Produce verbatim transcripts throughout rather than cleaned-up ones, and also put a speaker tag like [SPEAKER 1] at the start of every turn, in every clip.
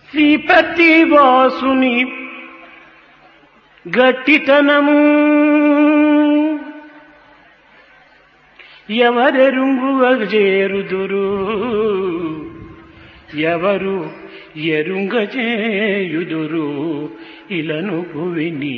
[SPEAKER 1] శ్రీపతి వాసుని గట్టితనము ఎవరెరుంగువజేరుదురు ఎవరు ఎరుంగజేయుదురు ఇలను భువిని.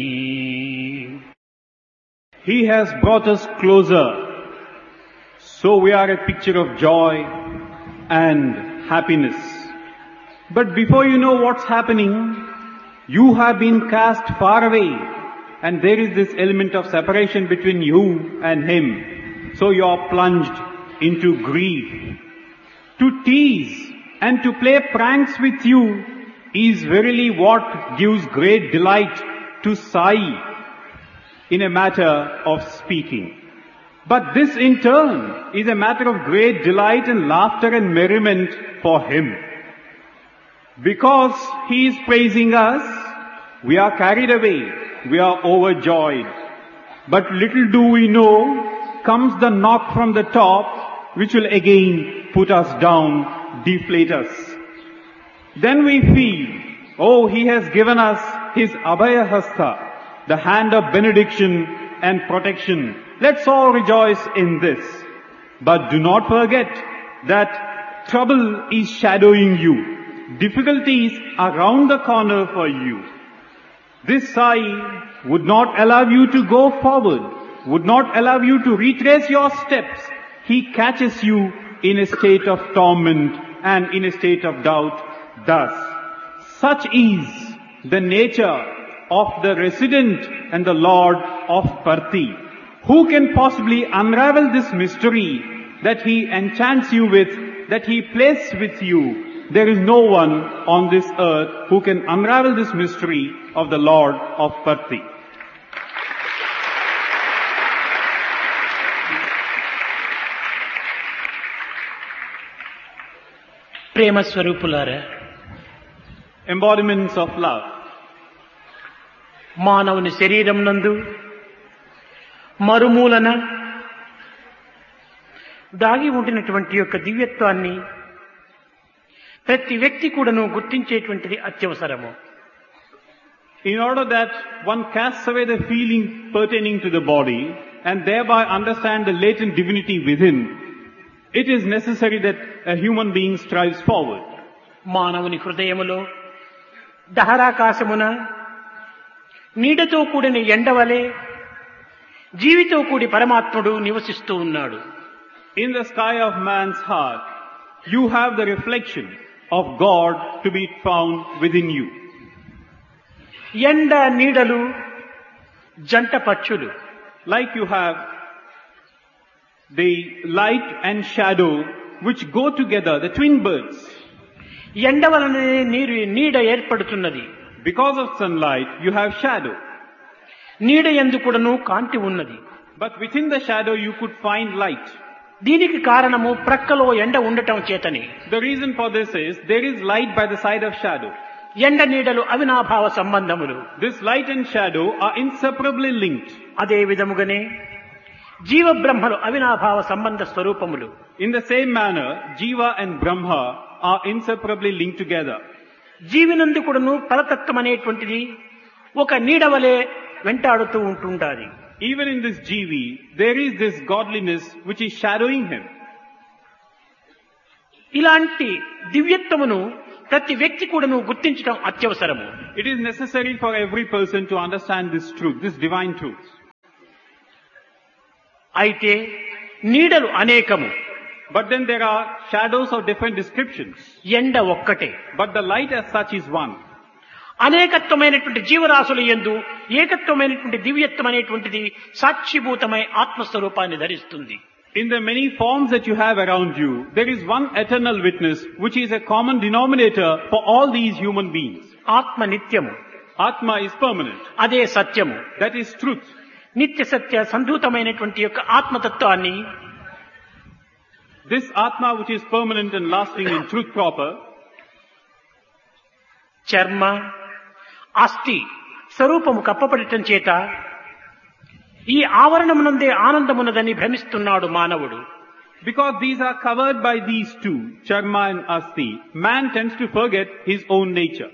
[SPEAKER 2] He has brought us closer, so we are a picture of joy and happiness. But before you know what's happening, you have been cast far away, and there is this element of separation between you and Him. So you are plunged into grief. To tease and to play pranks with you is verily what gives great delight to sigh in a matter of speaking. But this in turn is a matter of great delight and laughter and merriment for Him. Because He is praising us, we are carried away, we are overjoyed. But little do we know, comes the knock from the top, which will again put us down, deflate us. Then we feel, oh, He has given us His Abhaya Hasta, the hand of benediction and protection. Let's all rejoice in this. But do not forget that trouble is shadowing you. Difficulties are round the corner for you. This sigh would not allow you to go forward, would not allow you to retrace your steps. He catches you in a state of torment and in a state of doubt. Thus, such is the nature of the resident and the Lord of Parthi. Who can possibly unravel this mystery that He enchants you with, that He plays with you? There is no one on this earth who can unravel this mystery of the Lord of Parthi.
[SPEAKER 1] ప్రేమ స్వరూపులారా,
[SPEAKER 2] Embodiments of love.
[SPEAKER 1] మానవుని శరీరం నందు మరుమూలన దాగి ఉండినటువంటి యొక్క దివ్యత్వాన్ని ప్రతి వ్యక్తి కూడాను గుర్తించేటువంటిది అత్యవసరము.
[SPEAKER 2] In order that one casts away the feeling pertaining to the body and thereby understand the latent divinity within, it is necessary that a human being strives forward.
[SPEAKER 1] మానవుని హృదయములో దహరాకాశమున నీడతో కూడిన ఎండవలే జీవితో కూడి పరమాత్ముడు నివసిస్తూ ఉన్నాడు.
[SPEAKER 2] In the sky of man's heart, you have the reflection of God to be found within you.
[SPEAKER 1] ఎండ నీడలు జంట పక్షులు.
[SPEAKER 2] Like you have the light and shadow which go together, the twin birds.
[SPEAKER 1] ఎండ వలనే నీరు నీడ ఏర్పడుతున్నది.
[SPEAKER 2] Because of sunlight, you have shadow.
[SPEAKER 1] నీడ యందు కూడాను కాంతి ఉన్నది.
[SPEAKER 2] But within the shadow you could find light.
[SPEAKER 1] దీనికి కారణము ప్రక్కలో ఎండ ఉండటం చేతని.
[SPEAKER 2] The reason for this is there is light by the side of shadow.
[SPEAKER 1] ఎండ నీడలు అవినాభావ సంబంధములు.
[SPEAKER 2] This light and shadow are inseparably linked.
[SPEAKER 1] అదే విధముగానే జీవ బ్రహ్మలు అవినాభావ సంబంధ స్వరూపములు.
[SPEAKER 2] In the same manner, Jiva and Brahma are inseparably linked together.
[SPEAKER 1] జీవినందు కూడాను పరతత్వం అనేటువంటిది ఒక నీడవలే వెంటాడుతూ ఉంటుండాలి.
[SPEAKER 2] Even in this Jivi, there is this godliness which is shadowing him.
[SPEAKER 1] ఇలాంటి దివ్యత్వమును ప్రతి వ్యక్తి కూడాను గుర్తించడం అత్యవసరము.
[SPEAKER 2] It is necessary for every person to understand this truth, this divine truth.
[SPEAKER 1] అయితే నీడలు అనేకము.
[SPEAKER 2] But then there are shadows of different descriptions.
[SPEAKER 1] ఎండ ఒక్కటే.
[SPEAKER 2] But the light as such is one.
[SPEAKER 1] అనేకత్వమైనటువంటి జీవరాశుల యందు ఏకత్వమైనటువంటి దివ్యత్వం అనేటువంటిది సాక్షిభూతమై ఆత్మస్వరూపాన్ని ధరిస్తుంది.
[SPEAKER 2] In the many forms that you have around you, there is one eternal witness which is a common denominator for all these human beings.
[SPEAKER 1] ఆత్మ నిత్యము.
[SPEAKER 2] Atma is permanent.
[SPEAKER 1] అదే సత్యము.
[SPEAKER 2] That is truth.
[SPEAKER 1] నిత్య సత్య సంధూతమైనటువంటి యొక్క ఆత్మతత్వాన్ని,
[SPEAKER 2] this Atma which is permanent and lasting in truth proper,
[SPEAKER 1] చర్మ అస్థి స్వరూపము కప్పబడటం చేత ఈ ఆవరణమునందే ఆనందమున్నదని భ్రమిస్తున్నాడు మానవుడు.
[SPEAKER 2] Because these are covered by these two, charma and asti, man tends to forget his own nature.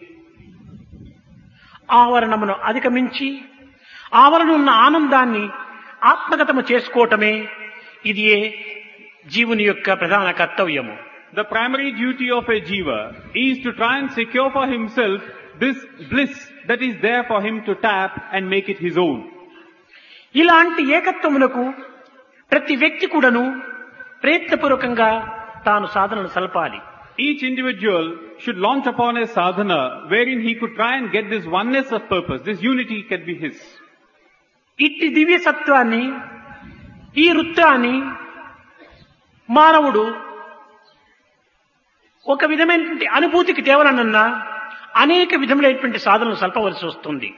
[SPEAKER 1] ఆవరణమును అధిగమించి ఆవరణ ఉన్న ఆనందాన్ని ఆత్మగతము చేసుకోవటమే ఇది జీవుని యొక్క ప్రధాన కర్తవ్యము.
[SPEAKER 2] The primary duty of a jiva is to try and secure for himself this bliss that is there for him to tap and make it his own.
[SPEAKER 1] ఇలాంటి ఏకత్వమునకు ప్రతి వ్యక్తి కూడాను ప్రయత్నపూర్వకంగా తాను సాధనలు సల్పాలి.
[SPEAKER 2] Each individual should launch upon a sadhana wherein he could try and get this oneness of purpose, this unity can be his.
[SPEAKER 1] ఇట్టి దివ్య సత్వాన్ని ఈ వృత్తాన్ని మానవుడు ఒక విధమైనటువంటి అనుభూతికి తేవాలన్నా అనేక విధములైనటువంటి సాధనలు సల్పవలసి వస్తుంది.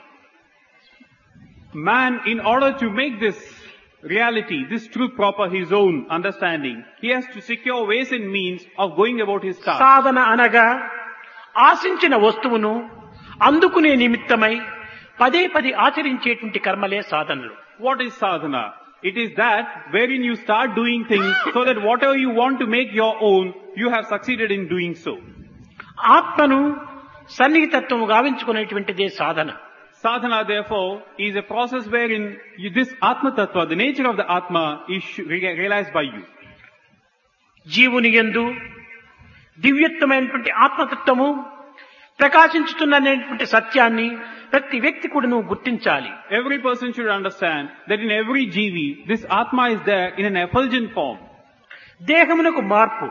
[SPEAKER 2] Man, in order to make this reality, this truth proper his own understanding, he has to secure ways and means of going about his task.
[SPEAKER 1] సాధన అనగా ఆశించిన వస్తువును అందుకునే నిమిత్తమై పదే పదే ఆచరించేటువంటి కర్మలే సాధనలు.
[SPEAKER 2] What is sadhana? It is that wherein you start doing things so that whatever you want to make your own, you have succeeded in doing so.
[SPEAKER 1] ఆత్మను సన్నిహితత్వము గావించుకునేటువంటిదే సాధన.
[SPEAKER 2] Sadhana, therefore, is a process wherein you, this Atma Tattva, the nature of the Atma, is realized by you.
[SPEAKER 1] జీవుని యందు దివ్యత్వమైనటువంటి ఆత్మతత్వము ప్రకాశించుతున్నటువంటి సత్యాన్ని ప్రతి వ్యక్తి కూడాను గుర్తించాలి.
[SPEAKER 2] Every person should understand that in every jivi, this Atma is there in an effulgent form.
[SPEAKER 1] దేహమునకు మార్పు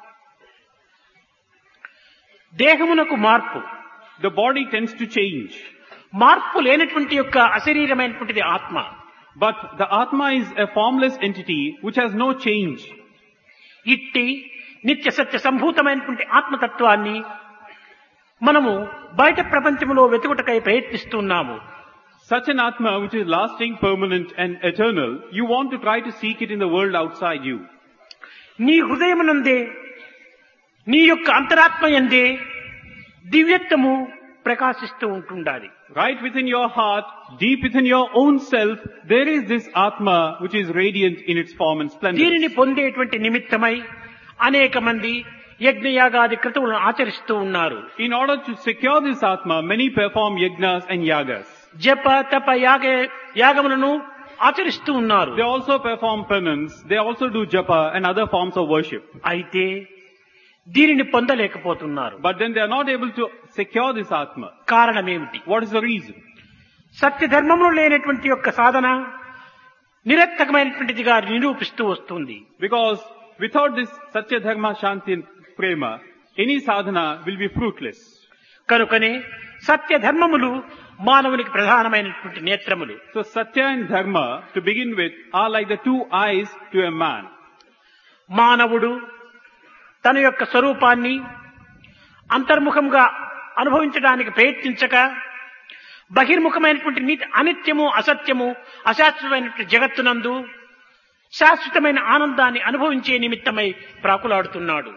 [SPEAKER 1] దేహమునకు మార్పు
[SPEAKER 2] The body tends to change.
[SPEAKER 1] మార్పు లేనటువంటి యొక్క అశరీరమైనటువంటిది ఆత్మ.
[SPEAKER 2] But the Atma is a formless entity which has no change.
[SPEAKER 1] ఇట్టి నిత్య సత్య సంభూతమైనటువంటి ఆత్మతత్వాన్ని మనము బయట ప్రపంచంలో వెతుకుటకై ప్రయత్నిస్తున్నాము.
[SPEAKER 2] Such an Atma which is lasting, permanent and eternal, you want to try to seek it in the world outside you.
[SPEAKER 1] నీ హృదయమునందే నీ యొక్క అంతరాత్మ యందే దివ్యత్వము ప్రకాశిస్తూ ఉంటుండాలి.
[SPEAKER 2] Right within your heart, deep within your own self, there is this Atma which is radiant in its form and splendor.
[SPEAKER 1] దీనిని పొందేటువంటి నిమిత్తమై అనేక మంది యజ్ఞయాగాది క్రతువులను ఆచరిస్తూ ఉన్నారు.
[SPEAKER 2] In order to secure this Atma, many perform yajnas and yagas.
[SPEAKER 1] జప తప యాగ యాగములను ఆచరిస్తూ ఉన్నారు.
[SPEAKER 2] They also perform penance, they also do japa and other forms of worship.
[SPEAKER 1] అయితే దీనిని పొందలేకపోతున్నారు.
[SPEAKER 2] But then they are not able to secure this Atma.
[SPEAKER 1] కారణమేమిటి?
[SPEAKER 2] What is the reason?
[SPEAKER 1] సత్య ధర్మములు లేనటువంటి యొక్క సాధన నిరర్థకమైనటువంటిదిగా నిరూపిస్తూ వస్తుంది.
[SPEAKER 2] Because without this Satya Dharma Shanti and Prema, any sadhana will be fruitless.
[SPEAKER 1] కనుకనే సత్య ధర్మములు మానవునికి ప్రధానమైనటువంటి నేత్రములు.
[SPEAKER 2] So Satya and Dharma, to begin with, are like the two eyes to a man.
[SPEAKER 1] మానవుడు తన యొక్క స్వరూపాన్ని అంతర్ముఖంగా అనుభవించడానికి ప్రయత్నించక బహిర్ముఖమైనటువంటి నీతి అనిత్యము అసత్యము అశాశ్వతమైనటువంటి జగత్తునందు శాశ్వతమైన ఆనందాన్ని అనుభవించే నిమిత్తమై ప్రాకులాడుతున్నాడు.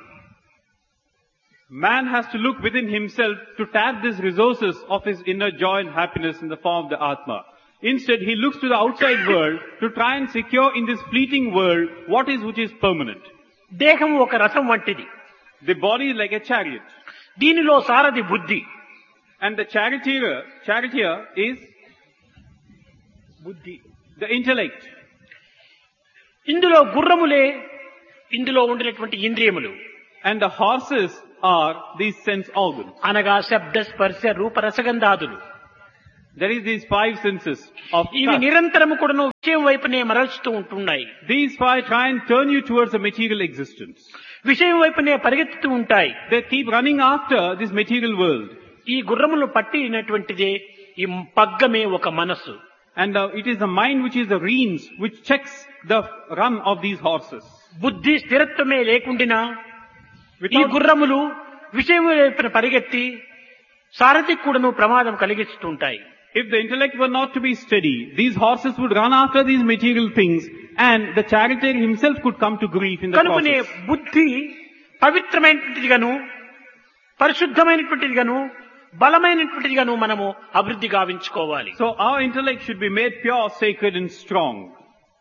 [SPEAKER 2] Man has to look within himself to tap these resources of his inner joy and happiness in the form of the Atma. Instead, he looks to the outside world to try and secure in this fleeting world what is which is permanent.
[SPEAKER 1] దేహం ఒక రథం వంటిది.
[SPEAKER 2] The body is like a chariot.
[SPEAKER 1] దీనిలో సారథి బుద్ధి.
[SPEAKER 2] And the charioteer, charioteer is
[SPEAKER 1] బుద్ధి,
[SPEAKER 2] the intellect.
[SPEAKER 1] ఇందులో గుర్రములే ఇందులో ఉండినటువంటి ఇంద్రియములు.
[SPEAKER 2] And the horses are these sense organs.
[SPEAKER 1] అనగా శబ్ద స్పర్శ రూప రసగంధాదులు.
[SPEAKER 2] There is these five senses of
[SPEAKER 1] ఇవి
[SPEAKER 2] touch.
[SPEAKER 1] నిరంతరము కూడాను విషయం వైపునే మరల్చుతూ ఉంటున్నాయి.
[SPEAKER 2] These five try and turn you towards the material existence.
[SPEAKER 1] విషయం వైపునే పరిగెత్తుతూ ఉంటాయి.
[SPEAKER 2] They keep running after this material world.
[SPEAKER 1] ఈ గుర్రములు పట్టినటువంటిదే ఈ పగ్గమే ఒక మనస్సు.
[SPEAKER 2] And uh, it is the mind which is the reins which checks the run of these horses.
[SPEAKER 1] బుద్ధి స్థిరత్వమే లేకుండినా ఈ
[SPEAKER 2] Without,
[SPEAKER 1] గుర్రములు విషయం వైపున పరిగెత్తి సారథికి కూడాను ప్రమాదం కలిగిస్తుంటాయి.
[SPEAKER 2] if the intellect were not to be steady, these horses would run after these material things and the charioteer himself could come to grief in the
[SPEAKER 1] కనుకనే
[SPEAKER 2] process.
[SPEAKER 1] బుద్ధి పవిత్రమైనటువంటిదిగాను పరిశుద్ధమైనటువంటిదిగాను బలమైనటువంటిదిగాను మనము అభివృద్ధి గావించుకోవాలి.
[SPEAKER 2] So our intellect should be made pure, sacred and strong.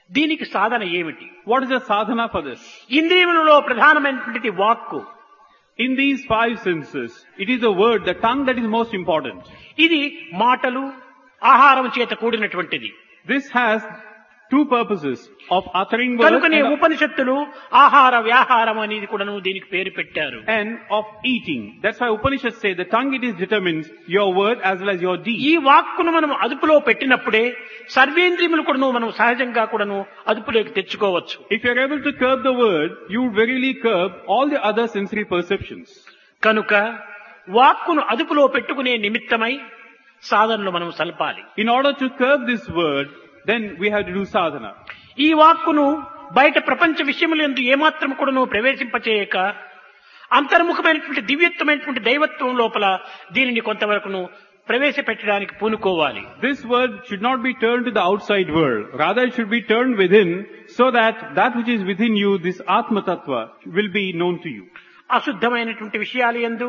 [SPEAKER 1] దీనికి సాధన ఏమిటి?
[SPEAKER 2] What is the sadhana for this?
[SPEAKER 1] ఇంద్రియములలో ప్రధానమైనటువంటిది వాక్కు.
[SPEAKER 2] In these five senses, it is the word, the tongue that is most important.
[SPEAKER 1] ఇది మాటలు ఆహారం చేత కూడినటువంటిది.
[SPEAKER 2] This has two purposes of uttering words
[SPEAKER 1] కనుకనే
[SPEAKER 2] and,
[SPEAKER 1] ఉపనిషత్తులు ఆహార వ్యాహారం అనేది కూడాను దీనికి పేరు పెట్టారు.
[SPEAKER 2] and of eating. That's why Upanishads say the tongue it is determines your word as well as your deed.
[SPEAKER 1] ఈ వాక్కును మనం అదుపులో పెట్టినప్పుడే సర్వేంద్రియములు కూడాను మనం సహజంగా కూడాను అదుపులోకి తెచ్చుకోవచ్చు.
[SPEAKER 2] If you are able to curb the word, you would verily curb all the other sensory perceptions.
[SPEAKER 1] కనుక వాక్కును అదుపులో పెట్టుకునే నిమిత్తమై సాధనలు మనం సల్పాలి.
[SPEAKER 2] In order to curb this word, then we have to do sadhana.
[SPEAKER 1] ఈ వాక్కును బయట ప్రపంచ విషయములందు ఏమాత్రం కూడాను ప్రవేశింపచేయక అంతర్ముఖమైనటువంటి దివ్యత్వమైనటువంటి దైవత్వం లోపల దీనిని కొంతవరకును ప్రవేశపెట్టడానికి పూనుకోవాలి.
[SPEAKER 2] This word should not be turned to the outside world. Rather it should be turned within, so that that which is within you, this Atma Tattva, will be known to you.
[SPEAKER 1] అశుద్ధమైనటువంటి విషయాలు యందు,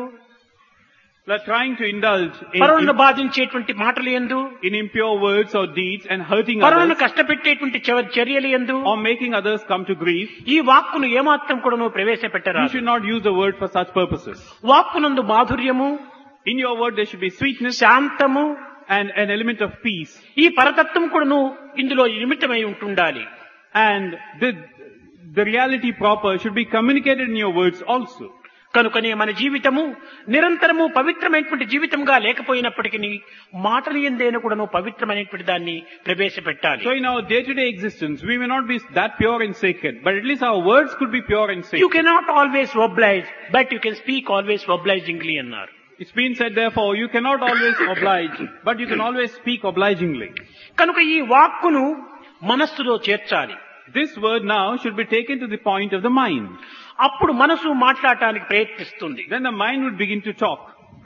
[SPEAKER 2] Like trying to indulge in,
[SPEAKER 1] పరులను
[SPEAKER 2] in,
[SPEAKER 1] బాధించేటువంటి మాటలు యందు,
[SPEAKER 2] in impure words or deeds and hurting
[SPEAKER 1] పరులను
[SPEAKER 2] others,
[SPEAKER 1] కష్టపెట్టేటువంటి చ- చర్యలు యందు
[SPEAKER 2] or making others come to grief,
[SPEAKER 1] ఈ వాక్కును ఏమాత్రం కూడాను
[SPEAKER 2] you
[SPEAKER 1] ప్రవేశపెట్టరాదు.
[SPEAKER 2] should not use the word for such purposes.
[SPEAKER 1] వాక్కునందు మాధుర్యము,
[SPEAKER 2] In your word there should be sweetness
[SPEAKER 1] శాంతము,
[SPEAKER 2] and an element of peace.
[SPEAKER 1] ఈ పరతత్వం కూడాను ఇందులో నిమిత్తమై ఉంటుండాలి.
[SPEAKER 2] And the, the reality proper should be communicated in your words also.
[SPEAKER 1] కనుకనే మన జీవితము నిరంతరము పవిత్రమైనటువంటి జీవితంగా లేకపోయినప్పటికీ మాటలు ఎందైనా కూడాను పవిత్రమైనటువంటి దాన్ని ప్రవేశపెట్టాలి.
[SPEAKER 2] So in our day-to-day existence, we may not be that pure and sacred, but at least our words could be pure and
[SPEAKER 1] You
[SPEAKER 2] sacred.
[SPEAKER 1] cannot always oblige, but you can speak always obligingly అన్నారు.
[SPEAKER 2] It's been said therefore, you cannot always oblige, but you can always speak obligingly.
[SPEAKER 1] కనుక ఈ వాక్కును మనస్సులో చేర్చాలి.
[SPEAKER 2] This word now should be taken to the point of the mind.
[SPEAKER 1] అప్పుడు మనసు మాట్లాడటానికి ప్రయత్నిస్తుంది.
[SPEAKER 2] Then the mind would begin to talk.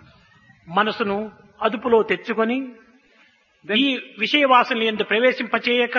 [SPEAKER 1] మనసును అదుపులో తెచ్చుకొని
[SPEAKER 2] Then,
[SPEAKER 1] ఈ విషయ వాసనలు యందు ప్రవేశింపచేయక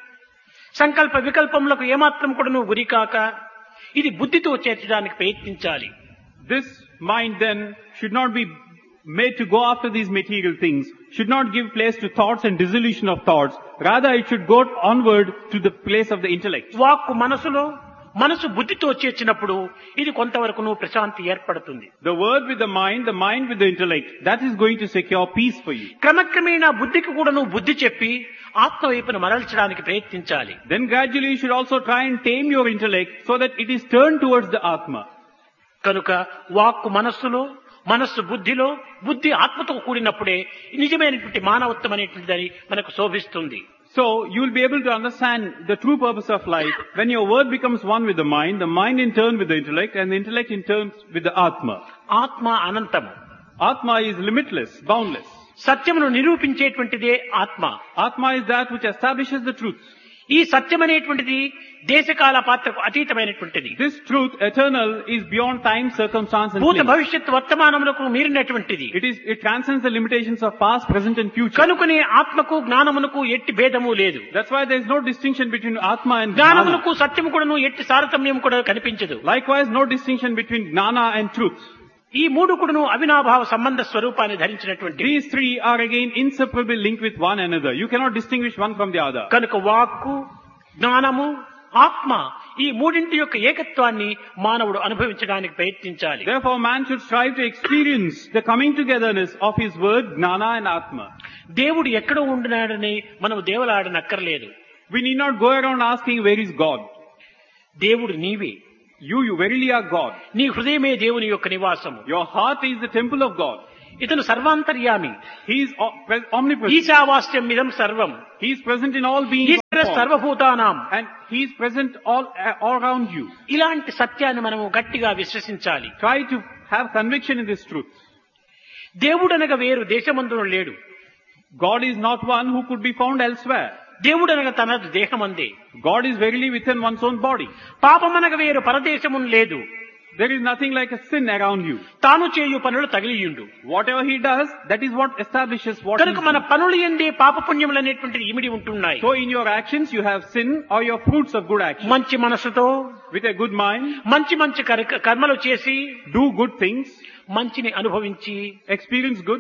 [SPEAKER 1] సంకల్ప వికల్పములకు ఏమాత్రం కూడాను గురికాక ఇది బుద్ధితో చేర్చడానికి ప్రయత్నించాలి.
[SPEAKER 2] this mind then should not be made to go after these material things, should not give place to thoughts and dissolution of thoughts. Rather, it should go onward to the place of the intellect.
[SPEAKER 1] వాక్కు మనసులో, మనసు బుద్ధితో చేర్చినప్పుడు ఇది కొంతవరకును ప్రశాంతి ఏర్పడుతుంది.
[SPEAKER 2] The word with the mind, the mind with the intellect, that is going to secure peace for you.
[SPEAKER 1] క్రమక్రమేణా బుద్ధికి కూడాను బుద్ధి చెప్పి ఆత్మ వైపును మరల్చడానికి ప్రయత్నించాలి.
[SPEAKER 2] Then gradually you should also try and tame your intellect so that it is turned towards the Atma.
[SPEAKER 1] కనుక వాక్కు మనస్సులో, మనస్సు బుద్ధిలో, బుద్ధి ఆత్మతో కూడినప్పుడే నిజమైనటువంటి మానవత్వం అనేటువంటిది మనకు శోభిస్తుంది.
[SPEAKER 2] So you will be able to understand the true purpose of life when your word becomes one with the mind, the mind in turn with the intellect, and the intellect in turn with the Atma.
[SPEAKER 1] ఆత్మ అనంతము.
[SPEAKER 2] Atma is limitless, boundless.
[SPEAKER 1] సత్యమును నిరూపించేటువంటిదే ఆత్మ.
[SPEAKER 2] Atma is that which establishes the truth.
[SPEAKER 1] ఈ సత్యం అనేటువంటిది దేశకాల పాత్రకు అతీతమైనటువంటిది.
[SPEAKER 2] This truth, eternal, is beyond time, circumstance and
[SPEAKER 1] భూత
[SPEAKER 2] place.
[SPEAKER 1] భవిష్యత్ వర్తమానములకు మీరినటువంటిది.
[SPEAKER 2] It is, it transcends the limitations of past, present and future.
[SPEAKER 1] కనుకనే ఆత్మకు జ్ఞానమునకు ఎట్టి భేదము లేదు.
[SPEAKER 2] That's why there is no distinction between Atma and Gnana.
[SPEAKER 1] జ్ఞానమునకు సత్యము కూడాను ఎట్టి తారతమ్యం కూడా కనిపించదు.
[SPEAKER 2] Likewise, no distinction between Gnana and truth.
[SPEAKER 1] ఈ మూడు కూడాను అవినాభావ సంబంధ స్వరూపాన్ని ధరించినటువంటి.
[SPEAKER 2] These three are again inseparably linked with one another. You cannot distinguish one from the other.
[SPEAKER 1] కనుక వాక్కు, జ్ఞానము, ఆత్మ ఈ మూడింటి యొక్క ఏకత్వాన్ని మానవుడు అనుభవించడానికి ప్రయత్నించాలి.
[SPEAKER 2] Therefore, man should strive to experience the coming togetherness of his word, Gnana and Atma.
[SPEAKER 1] దేవుడు ఎక్కడో ఉండినాడని మనం దేవులాడనక్కర్లేదు.
[SPEAKER 2] We need not go around asking where is God.
[SPEAKER 1] దేవుడు నీవే.
[SPEAKER 2] You, you verily are God.
[SPEAKER 1] నీ హృదయమే దేవుని యొక్క నివాసము.
[SPEAKER 2] Your heart is the temple of God.
[SPEAKER 1] ఇతను సర్వాంతర్యామి.
[SPEAKER 2] He is o- pre- omnipresent.
[SPEAKER 1] ఈశావాస్యం ఇదం సర్వం.
[SPEAKER 2] He is present in all beings.
[SPEAKER 1] ఈశ్వర సర్వభూతానాం.
[SPEAKER 2] And He is present all, all around you.
[SPEAKER 1] ఇలాంటి సత్యాన్ని మనము గట్టిగా విశ్వసించాలి.
[SPEAKER 2] Try to have conviction in this truth.
[SPEAKER 1] దేవుడనగా వేరు దేశమందున లేడు.
[SPEAKER 2] God is not one who could be found elsewhere.
[SPEAKER 1] దేవుడనగా తన దేహమందే.
[SPEAKER 2] God is verily within one's own body.
[SPEAKER 1] పాపమనగా వేరు పరదేశమున్ లేదు.
[SPEAKER 2] There is nothing like a sin around you.
[SPEAKER 1] తాను చేయు పనులు తగిలియుండు.
[SPEAKER 2] Whatever he does, that is what establishes what
[SPEAKER 1] కనుక
[SPEAKER 2] he
[SPEAKER 1] మన
[SPEAKER 2] is.
[SPEAKER 1] పనులు ఎందే పాప పుణ్యములు అనేటువంటిది ఇమిడి ఉంటున్నాయి.
[SPEAKER 2] So in your actions you have sin or your fruits of good action.
[SPEAKER 1] మంచి మనసుతో
[SPEAKER 2] With a good mind,
[SPEAKER 1] మంచి మంచి కర్- కర్మలు చేసి
[SPEAKER 2] do good things,
[SPEAKER 1] మంచిని అనుభవించి
[SPEAKER 2] experience good,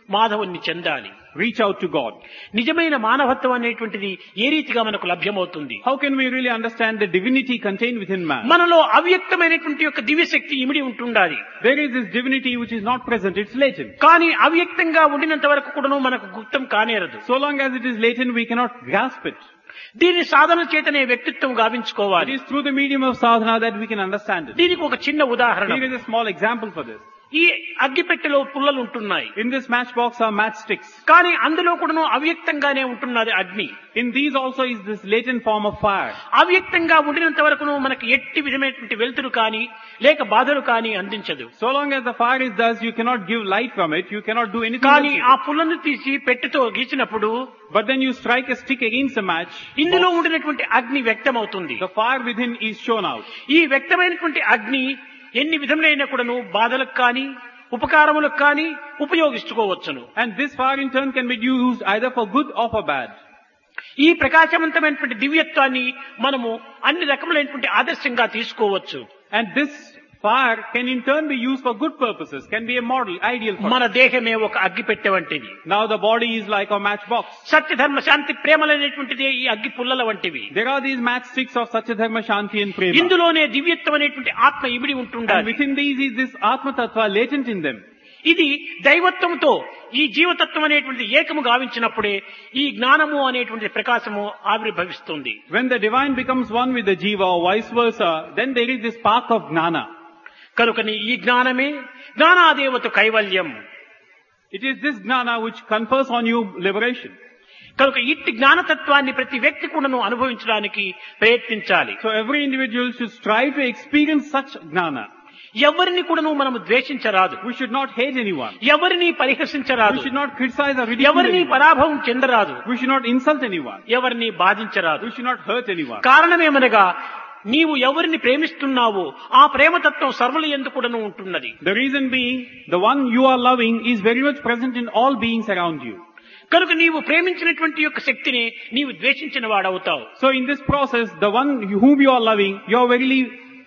[SPEAKER 1] మాధవుణ్ణి చెందాలి.
[SPEAKER 2] Reach out to God.
[SPEAKER 1] నిజమైన మానవత్వం అనేటువంటిది ఏ రీతిగా మనకు లభ్యమవుతుంది?
[SPEAKER 2] How can we really understand the divinity contained within man?
[SPEAKER 1] మనలో అవ్యక్తమైనటువంటి యొక్క దివ్యశక్తి ఇమిడి ఉంటుండాలి.
[SPEAKER 2] There is this divinity which is not present, it's latent.
[SPEAKER 1] కానీ అవ్యక్తంగా ఉండినంత వరకు కూడాను మనకు గుప్తం కానేరదు.
[SPEAKER 2] So long as it is latent, we cannot grasp it.
[SPEAKER 1] దీని సాధన చేతనే వ్యక్తిత్వం
[SPEAKER 2] It
[SPEAKER 1] గావించుకోవాలి.
[SPEAKER 2] is through the medium of sadhana that we can understand it.
[SPEAKER 1] దీనికి ఒక చిన్న ఉదాహరణ.
[SPEAKER 2] Here is a small example for this.
[SPEAKER 1] ఈ అగ్గిపెట్టెలో పుల్లలు ఉంటున్నాయి.
[SPEAKER 2] In this matchbox are matchsticks.
[SPEAKER 1] కానీ అందులో కూడాను అవ్యక్తంగానే ఉంటున్నది అగ్ని.
[SPEAKER 2] In these also is this latent form of fire.
[SPEAKER 1] అవ్యక్తంగా ఉండినంత వరకును మనకి ఎట్టి విధమైనటువంటి వెలుతురు కానీ లేక బాధలు కానీ అందించదు.
[SPEAKER 2] So long as the fire is thus, you cannot give light from it, you cannot do anything
[SPEAKER 1] కానీ
[SPEAKER 2] else with
[SPEAKER 1] ఆ
[SPEAKER 2] it.
[SPEAKER 1] పుల్లను తీసి పెట్టెతో గీచినప్పుడు
[SPEAKER 2] But then you strike a stick against the match,
[SPEAKER 1] ఇందులో ఉండినటువంటి అగ్ని వ్యక్తమవుతుంది.
[SPEAKER 2] the fire within is shown out.
[SPEAKER 1] ఈ వ్యక్తమైనటువంటి అగ్ని ఎన్ని విధములైన కూడాను బాధలకు కానీ ఉపకారములకు కానీ ఉపయోగించుకోవచ్చును.
[SPEAKER 2] And this fire in turn can be used either for good or for bad.
[SPEAKER 1] ఈ ప్రకాశవంతమైనటువంటి దివ్యత్వాన్ని మనము అన్ని రకములైనటువంటి ఆదర్శంగా తీసుకోవచ్చు.
[SPEAKER 2] And this fire can in turn be used for good purposes, can be a model, ideal for
[SPEAKER 1] మన
[SPEAKER 2] us.
[SPEAKER 1] దేహమే ఒక అగ్గిపెట్టె వంటిది.
[SPEAKER 2] Now the body is like a matchbox.
[SPEAKER 1] సత్య ధర్మ శాంతి ప్రేమలనేటువంటిది ఈ అగ్గి పుల్లల వంటివి.
[SPEAKER 2] There are these matchsticks of Satyadharma, Shanti and Prema.
[SPEAKER 1] ఇందులోనే దివ్యత్వం అనేటువంటి ఆత్మ ఇమిడి
[SPEAKER 2] And
[SPEAKER 1] ఉంటుండాలి.
[SPEAKER 2] within these is this Atma Tattva latent in them.
[SPEAKER 1] ఇది దైవత్వంతో ఈ జీవతత్వం అనేటువంటిది ఏకము గావించినప్పుడే ఈ జ్ఞానము అనేటువంటి ప్రకాశము ఆవిర్భవిస్తుంది.
[SPEAKER 2] When the divine becomes one with the Jiva or vice versa, then there is this spark of Gnana.
[SPEAKER 1] కనుకని ఈ జ్ఞానమే జ్ఞానాదేవత కైవల్యం.
[SPEAKER 2] It is this Gnana which confers on you liberation.
[SPEAKER 1] కనుక ఇట్టి జ్ఞానతత్వాన్ని ప్రతి వ్యక్తి కూడాను అనుభవించడానికి ప్రయత్నించాలి.
[SPEAKER 2] So every individual should strive to experience such Gnana.
[SPEAKER 1] ఎవరిని కూడాను మనము ద్వేషించరాదు.
[SPEAKER 2] We should not hate anyone.
[SPEAKER 1] ఎవరిని
[SPEAKER 2] We
[SPEAKER 1] పరిహసించరాదు.
[SPEAKER 2] should not criticize or ridicule
[SPEAKER 1] ఎవరిని
[SPEAKER 2] anyone.
[SPEAKER 1] పరాభవం చెందరాదు.
[SPEAKER 2] We should not insult anyone.
[SPEAKER 1] ఎవరిని బాధించరాదు.
[SPEAKER 2] We should not hurt anyone.
[SPEAKER 1] కారణమేమనగా నీవు ఎవరిని ప్రేమిస్తున్నావో ఆ ప్రేమతత్వం సర్వుల యందు కూడాను ఉంటున్నది.
[SPEAKER 2] The reason being, the one you are loving is very much present in all beings around you.
[SPEAKER 1] కనుక నీవు ప్రేమించినటువంటి యొక్క శక్తిని నీవు ద్వేషించిన వాడవుతావు.
[SPEAKER 2] So in this process, the one whom you are loving, you are verily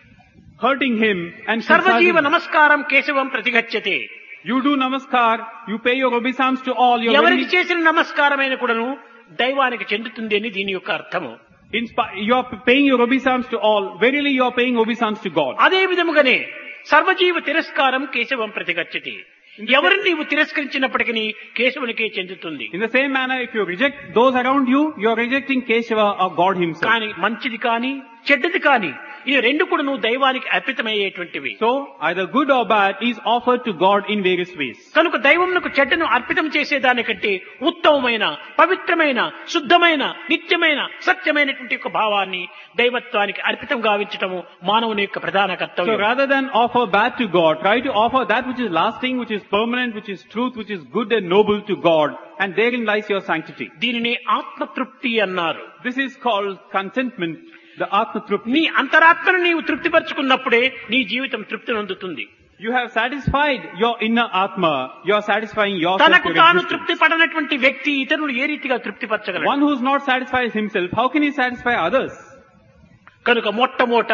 [SPEAKER 2] hurting him and
[SPEAKER 1] సర్వజీవ
[SPEAKER 2] criticizing him.
[SPEAKER 1] నమస్కారం కేశవం ప్రతిగచ్చతే.
[SPEAKER 2] You do namaskar, you pay your obeisance to all. You are
[SPEAKER 1] ఎవరికి
[SPEAKER 2] verily,
[SPEAKER 1] చేసిన నమస్కారమైన కూడాను దైవానికి చెందుతుంది అని దీని యొక్క అర్థము.
[SPEAKER 2] in spi- you are paying your obeisance to all. Verily you are paying obeisance to God.
[SPEAKER 1] అదే విధముగానే సర్వజీవ తిరస్కారం కేశవం ప్రతిగచ్చతి. ఎవరిని నీవు తిరస్కరించినప్పటికీ కేశవునికే చెందుతుంది.
[SPEAKER 2] In the same manner, if you reject those around you, you are rejecting Keshava or God himself.
[SPEAKER 1] కానీ మంచిది కానీ చెడ్డది కానీ ఈ రెండు కూడా నువ్వు దైవానికి అర్పితమయ్యేటువంటివి.
[SPEAKER 2] So either good or bad is offered to God in various ways.
[SPEAKER 1] కనుక దైవమునకు చెడ్డను అర్పితం చేసేదానికంటే ఉత్తమమైన పవిత్రమైన శుద్ధమైన నిత్యమైన సత్యమైనటువంటి యొక్క భావాన్ని దైవత్వానికి అర్పితం గావించటము మానవుని యొక్క ప్రధాన
[SPEAKER 2] So
[SPEAKER 1] కర్తవ్యం.
[SPEAKER 2] rather than offer bad to God, try to offer that which is lasting, which is permanent, which is truth, which is good and noble to God, and therein lies your sanctity.
[SPEAKER 1] దీనిని ఆత్మతృప్తి అన్నారు.
[SPEAKER 2] This is called contentment, the Atma Trupti.
[SPEAKER 1] నీ అంతరాత్మను నీవు తృప్తిపరచుకున్నప్పుడే నీ జీవితం తృప్తి నందుతుంది.
[SPEAKER 2] You have satisfied your inner Atma, you are satisfying yourself.
[SPEAKER 1] తనకు
[SPEAKER 2] your
[SPEAKER 1] తాను
[SPEAKER 2] existence.
[SPEAKER 1] తృప్తి పడనటువంటి వ్యక్తి ఇతరులు ఏ రీతిగా తృప్తిపరచగలడు?
[SPEAKER 2] One who is not satisfied himself, how can he satisfy others?
[SPEAKER 1] కనుక మొట్టమొదట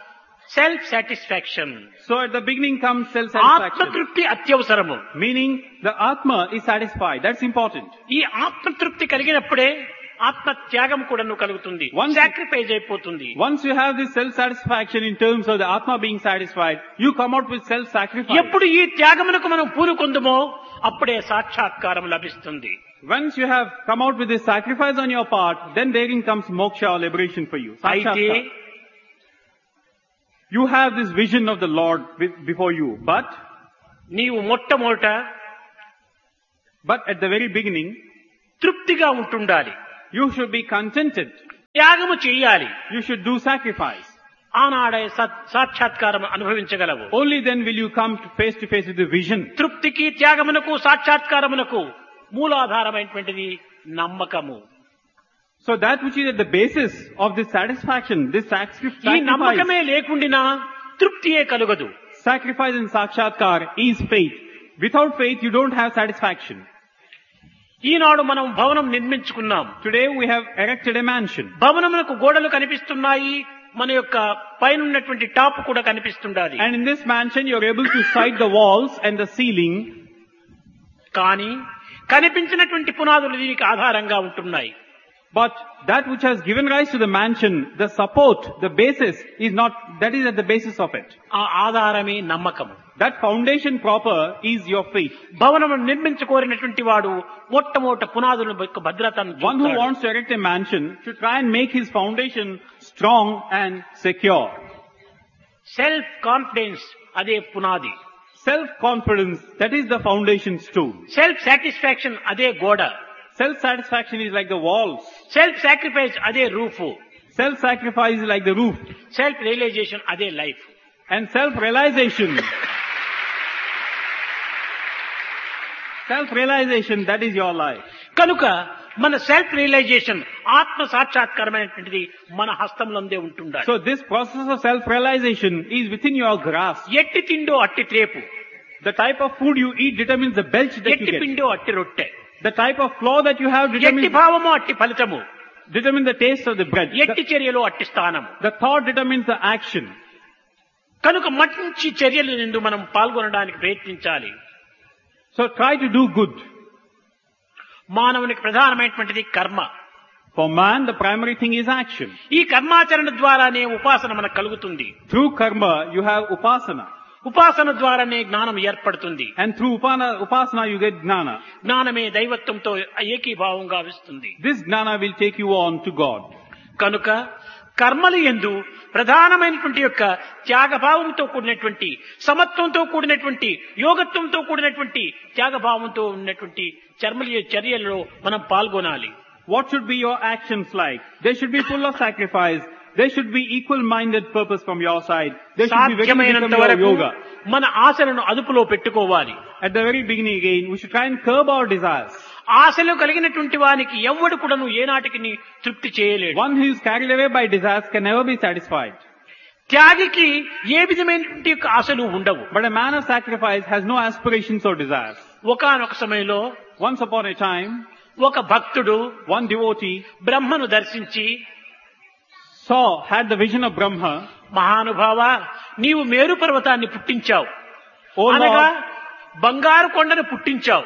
[SPEAKER 1] self satisfaction,
[SPEAKER 2] So at the beginning comes self-satisfaction.
[SPEAKER 1] ఆత్మతృప్తి అత్యవసరము.
[SPEAKER 2] Meaning the Atma is satisfied. That's important.
[SPEAKER 1] ఈ ఆత్మతృప్తి కలిగినప్పుడే ఆత్మ త్యాగం కూడా కలుగుతుంది,
[SPEAKER 2] Once-
[SPEAKER 1] సాక్రిఫైస్ అయిపోతుంది.
[SPEAKER 2] Once you have this self-satisfaction in terms of the Atma being satisfied, you come out with self-sacrifice.
[SPEAKER 1] ఎప్పుడు ఈ త్యాగమునకు మనం పూనుకొందుమో అప్పుడే సాక్షాత్కారం లభిస్తుంది.
[SPEAKER 2] Once you have come out with this sacrifice on your part, then therein comes moksha or liberation for you.
[SPEAKER 1] అయితే
[SPEAKER 2] Sakshatkar. You have this vision of the Lord with, before you, but,
[SPEAKER 1] నీవు మొట్టమొదట
[SPEAKER 2] but at the very beginning,
[SPEAKER 1] తృప్తిగా ఉంటుండాలి,
[SPEAKER 2] you should be contented.
[SPEAKER 1] త్యాగము చేయాలి.
[SPEAKER 2] You should do sacrifice.
[SPEAKER 1] ఆనాడే సత్- సాక్షాత్కారం అనుభవించగలవు.
[SPEAKER 2] Only then will you come to face to face with the vision.
[SPEAKER 1] తృప్తికి త్యాగమునకు సాక్షాత్కారమునకు మూలాధారమైనటువంటిది నమ్మకము.
[SPEAKER 2] So that which is at the basis of this satisfaction, this sacri-
[SPEAKER 1] ఈ
[SPEAKER 2] sacrifice,
[SPEAKER 1] నమ్మకమే లేకుండినా తృప్తియే కలుగదు.
[SPEAKER 2] sacrifice and sakshatkar is faith. Without faith, you don't have satisfaction.
[SPEAKER 1] ఈనాడు మనం భవనం నిర్మించుకున్నాం.
[SPEAKER 2] Today we have erected a mansion.
[SPEAKER 1] భవనమునకు గోడలు కనిపిస్తున్నాయి, మన యొక్క పైన ఉన్నటువంటి టాప్ కూడా కనిపిస్తుండాలి.
[SPEAKER 2] And in this mansion, you're able to sight the walls and the ceiling.
[SPEAKER 1] కానీ కనిపించినటువంటి పునాదులు దీనికి ఆధారంగా ఉంటున్నాయి.
[SPEAKER 2] But that which has given rise to the mansion, the support, the basis is not, that is at the basis of it.
[SPEAKER 1] ఆ ఆధారమే నమ్మకం.
[SPEAKER 2] That foundation proper is your faith.
[SPEAKER 1] భవనము నిర్మించుకోరినటువంటి వాడు మొట్టమొదట పునాదుల యొక్క భద్రతను
[SPEAKER 2] One who wants to erect a mansion should try and make his foundation strong and secure.
[SPEAKER 1] Self confidence అదే పునాది.
[SPEAKER 2] Self-confidence, that is the foundation stone.
[SPEAKER 1] Self satisfaction అదే గోడ.
[SPEAKER 2] Self-satisfaction is like the walls.
[SPEAKER 1] Self sacrifice అదే roof.
[SPEAKER 2] Self-sacrifice is like the roof.
[SPEAKER 1] Self realisation అదే life.
[SPEAKER 2] And self-realization, self-realization, that is your life.
[SPEAKER 1] కనుక మన self realisation ఆత్మ సాక్షాత్కారమైనటువంటిది మన హస్తంలోనే ఉంటుండాలి.
[SPEAKER 2] So this process of self-realization is within your grasp.
[SPEAKER 1] ఎట్టి తిండో అట్టి త్రేపు,
[SPEAKER 2] The type of food you eat determines the belch that you
[SPEAKER 1] ఎట్టి
[SPEAKER 2] get.
[SPEAKER 1] పిండో అట్టి రొట్టె,
[SPEAKER 2] The type of flour that you have
[SPEAKER 1] ఎట్టి
[SPEAKER 2] determines,
[SPEAKER 1] భావమో అట్టి ఫలితము,
[SPEAKER 2] determines the taste of the bread.
[SPEAKER 1] ఎట్టి
[SPEAKER 2] The,
[SPEAKER 1] చర్యలో అట్టి స్థానము.
[SPEAKER 2] the thought determines the action.
[SPEAKER 1] కనుక మంచి చర్యలు నిండు మనం పాల్గొనడానికి ప్రయత్నించాలి.
[SPEAKER 2] So try to do good.
[SPEAKER 1] మానవునికి ప్రధానమైనటువంటిది కర్మ.
[SPEAKER 2] For man, the primary thing is action.
[SPEAKER 1] ఈ కర్మాచరణ ద్వారానే ఉపాసన మనకు కలుగుతుంది.
[SPEAKER 2] Through karma, you have upasana.
[SPEAKER 1] ఉపాసన ద్వారానే జ్ఞానం ఏర్పడుతుంది.
[SPEAKER 2] And through upana, upasana, you get gnana.
[SPEAKER 1] జ్ఞానమే దైవత్వంతో ఏకీభావంగా వస్తుంది.
[SPEAKER 2] This gnana will take you on to God.
[SPEAKER 1] కనుక కర్మలు యందు ప్రధానమైనటువంటి యొక్క త్యాగభావంతో కూడినటువంటి, సమత్వంతో కూడినటువంటి, యోగత్వంతో కూడినటువంటి త్యాగభావంతో ఉన్నటువంటి చర్మల చర్యలలో మనం పాల్గొనాలి.
[SPEAKER 2] What should be your actions like? They should be full of sacrifice. There should be equal-minded purpose from your side. There should be very
[SPEAKER 1] సాధ్యమైనంత
[SPEAKER 2] become your
[SPEAKER 1] వరకు
[SPEAKER 2] yoga.
[SPEAKER 1] మన ఆశలను అదుపులో పెట్టుకోవాలి.
[SPEAKER 2] At the very beginning again, we should try and curb our desires.
[SPEAKER 1] ఆశలు కలిగినటువంటి వానికి ఎవ్వడు కూడాను ఏనాటికి ని తృప్తి చేయలేడు.
[SPEAKER 2] One who is carried away by desires can never be satisfied.
[SPEAKER 1] త్యాగికి ఏ విధమైనటువంటి యొక్క ఆశలు ఉండవు.
[SPEAKER 2] But a man of sacrifice has no aspirations or desires.
[SPEAKER 1] ఒకానొక సమయంలో
[SPEAKER 2] Once upon a time,
[SPEAKER 1] ఒక భక్తుడు
[SPEAKER 2] one devotee
[SPEAKER 1] బ్రహ్మను దర్శించి,
[SPEAKER 2] saw, had the vision of Brahma.
[SPEAKER 1] మహానుభావ, నీవు మేరు పర్వతాన్ని పుట్టించావు,
[SPEAKER 2] O
[SPEAKER 1] అనగా
[SPEAKER 2] Lord,
[SPEAKER 1] బంగారు కొండను పుట్టించావు.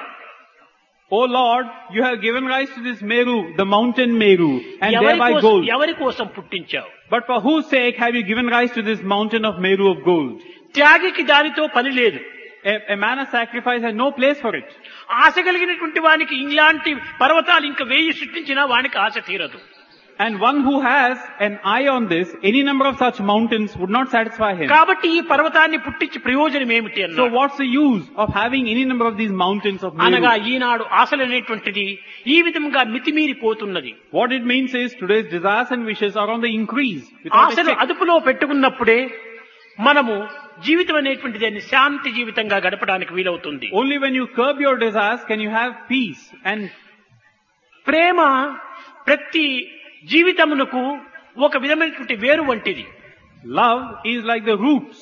[SPEAKER 2] O Lord, you have given rise to this Meru, the mountain Meru, and
[SPEAKER 1] ఎవరి
[SPEAKER 2] thereby
[SPEAKER 1] కోసం-
[SPEAKER 2] gold.
[SPEAKER 1] ఎవరి కోసం పుట్టించావు?
[SPEAKER 2] But for whose sake have you given rise to this mountain of Meru of gold?
[SPEAKER 1] త్యాగికి దానితో పని లేదు.
[SPEAKER 2] A, a man of sacrifice has no place for it.
[SPEAKER 1] ఆశ కలిగినటువంటి వానికి ఇలాంటి పర్వతాలు ఇంకా వేయి సృష్టించినా వానికి ఆశ తీరదు.
[SPEAKER 2] And one who has an eye on this, any number of such mountains would not satisfy him.
[SPEAKER 1] కాబట్టి ఈ పర్వతాన్ని పుట్టించి ప్రయోజనం ఏమిటి
[SPEAKER 2] So
[SPEAKER 1] అన్నాడు.
[SPEAKER 2] what's the use of having any number of these mountains of
[SPEAKER 1] అనగా
[SPEAKER 2] Meru?
[SPEAKER 1] ఈనాడు ఆశలు అనేటువంటిది ఈ విధంగా మితిమీరిపోతున్నది.
[SPEAKER 2] What it means is today's desires and wishes are on the increase. Without a
[SPEAKER 1] ఆశలు
[SPEAKER 2] check.
[SPEAKER 1] అదుపులో పెట్టుకున్నప్పుడే మనము జీవితం అనేటువంటిది దాన్ని శాంతి జీవితంగా గడపడానికి వీలవుతుంది.
[SPEAKER 2] Only when you curb your desires can you have peace. And
[SPEAKER 1] ప్రేమ ప్రతి జీవితమునకు ఒక విధమైనటువంటి వేరు వంటిది.
[SPEAKER 2] love is like the roots.